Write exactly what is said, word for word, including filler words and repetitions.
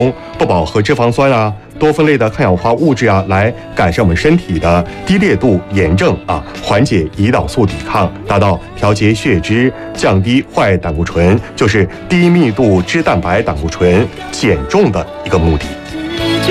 不饱和脂肪酸啊、多酚类的抗氧化物质啊，来改善我们身体的低烈度炎症啊，缓解胰岛素抵抗，达到调节血脂、降低坏胆固醇，就是低密度脂蛋白胆固醇减重的一个目的。